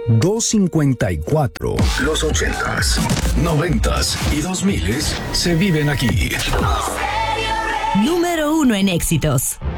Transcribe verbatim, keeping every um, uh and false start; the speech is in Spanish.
doscientos cincuenta y cuatro. Los ochentas, noventas y dos miles se viven aquí. Número uno en éxitos.